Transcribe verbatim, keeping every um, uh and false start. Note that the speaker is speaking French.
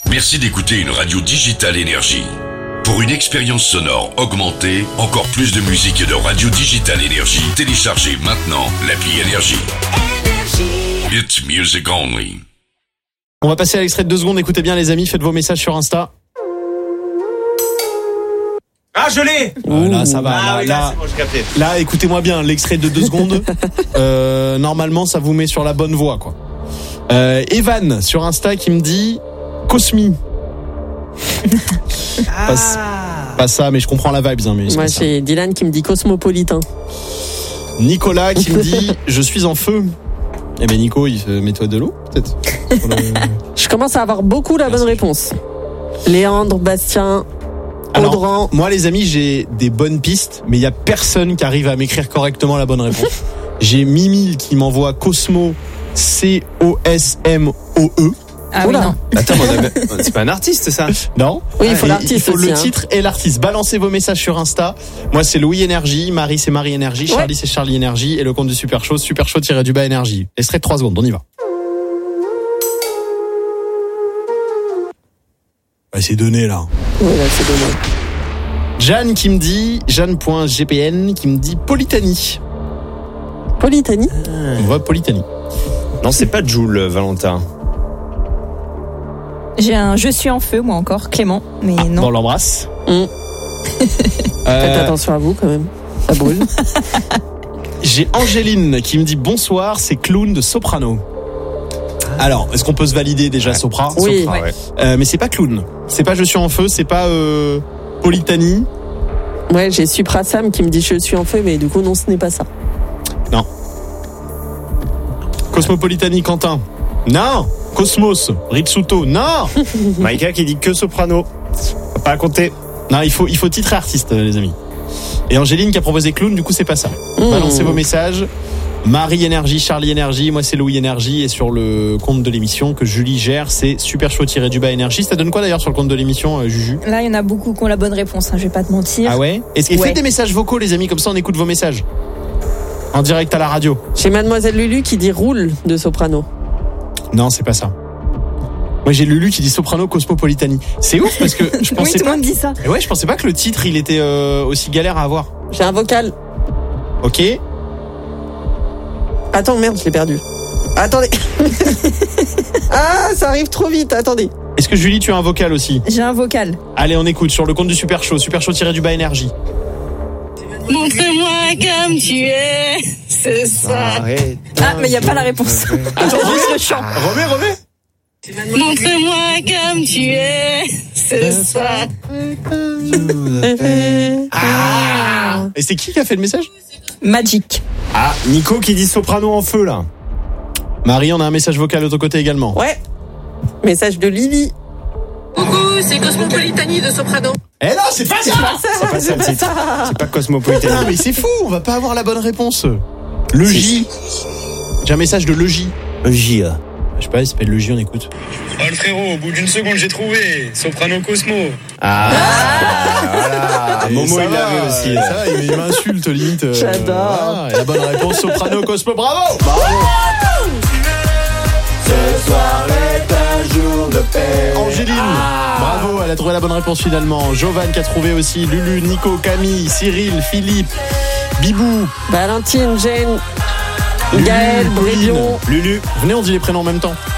Merci d'écouter une radio digitale Énergie. Pour une expérience sonore augmentée, encore plus de musique et de radio digitale Énergie, téléchargez maintenant l'appli Énergie. It's music only. On va passer à l'extrait de deux secondes. Écoutez bien les amis, faites vos messages sur Insta. Ah, je l'ai. Euh, là, ça va. Ah, là, oui, là, là, c'est bon, j'ai capté. là, écoutez-moi bien, l'extrait de deux secondes. Euh, normalement, ça vous met sur la bonne voie, quoi. Euh, Evan sur Insta qui me dit Cosmi. Ah. Pas, pas ça, mais je comprends la vibe. Hein, mais c'est Moi, pas ça. j'ai Dylan qui me dit cosmopolitain. Nicolas qui me dit je suis en feu. Eh ben Nico, il fait, mets-toi de l'eau, peut-être. Pour le- Je commence à avoir beaucoup la Merci. bonne réponse. Léandre, Bastien, Alors, Audran. moi, les amis, j'ai des bonnes pistes, mais il y a personne qui arrive à m'écrire correctement la bonne réponse. J'ai Mimile qui m'envoie Cosmo, C O S M O E. Ah oui, Oula. non. Attends, on avait- c'est pas un artiste, ça? Non. Oui, il faut Et l'artiste Il faut aussi, le hein. titre et l'artiste. Balancez vos messages sur Insta. Moi, c'est Louis Énergie. Marie, c'est Marie Énergie. Charlie, c'est Charlie Énergie. Et le compte du Super Show, Super Show-du-bas Énergie. Extrait de trois secondes. On y va. Ouais, c'est donné, là. Oui, là, c'est dommage. Jeanne qui me dit, Jeanne.gpn qui me dit Polytanie. Polytanie. On voit Polytanie. Non, c'est pas Jules, Valentin. J'ai un je suis en feu, moi encore, Clément, mais Ah, non. bon, on l'embrasse. Hum. Faites Euh, attention à vous quand même. Ça brûle. J'ai Angéline qui me dit bonsoir, c'est Clown de Soprano. Alors, est-ce qu'on peut se valider déjà Ouais. Sopra Oui. Sopra, ouais. Euh, Mais c'est pas Clown. C'est pas Je suis en feu, c'est pas euh, Polytanie. Ouais, j'ai Supra Sam qui me dit je suis en feu, mais du coup non, ce n'est pas ça. Cosmopolitanie, Quentin. Non. Cosmos, Ritsuto. Non. Maïka qui dit que soprano. Faut pas à compter. Non, il faut, il faut titre et artiste, euh, les amis. Et Angéline qui a proposé Clown, du coup, c'est pas ça. Mmh. Balancez vos messages. Marie Énergie, Charlie Énergie, moi c'est Louis Énergie, et sur le compte de l'émission que Julie gère, c'est Super Show-du-bas Énergie. Ça donne quoi d'ailleurs sur le compte de l'émission, euh, Juju? Là, il y en a beaucoup qui ont la bonne réponse, hein, je vais pas te mentir. Ah ouais? Est-ce qu'il Ouais. fait des messages vocaux, les amis, comme ça on écoute vos messages en direct à la radio? J'ai Mademoiselle Lulu qui dit roule de Soprano. Non, c'est pas ça. Moi j'ai Lulu qui dit Soprano Cosmopolitanie. C'est ouf parce que je Oui, pensais tout le pas. monde dit ça. Et ouais, je pensais pas que le titre il était euh, aussi galère à avoir. J'ai un vocal. Ok. Attends, merde, je l'ai perdu. Attendez. Ah, ça arrive trop vite. Attendez. Est-ce que Julie tu as un vocal aussi? J'ai un vocal. Allez, on écoute sur le compte du Super Show, Super Show-du-bas Énergie. Montre-moi comme tu es, c'est ça. Arrête. Ah, mais il n'y a pas la réponse. Attends, Juste le chant. remets, remets. Montre-moi comme tu es, c'est ça. Et c'est qui qui a fait le message? Magic. Ah, Nico qui dit soprano en feu, là. Marie, on a un message vocal de ton côté également. Ouais. Message de Lily. Coucou, c'est Cosmopolitanie de Soprano. Eh non, c'est pas ça. C'est pas ça le titre. C'est pas Putain, Cosmopolitanie. mais c'est fou, on va pas avoir la bonne réponse. Le J. J'ai un message de Le J. J. Je sais pas, il s'appelle Le J, on écoute. Oh le frérot, au bout d'une seconde j'ai trouvé Soprano Cosmo. Ah, voilà. Momo, ça il va, l'avait aussi. Ça va, il il m'insulte limite. euh, J'adore. voilà. Et la bonne réponse, Soprano Cosmo, bravo. Bravo. Ce soir est un jour de paix. Angéline, bravo, elle a trouvé la bonne réponse finalement. Jovan qui a trouvé aussi. Lulu, Nico, Camille, Cyril, Philippe, Bibou, Valentine, Jane, Lulu, Gaël, Pauline, Brélion. Lulu. Venez, on dit les prénoms en même temps.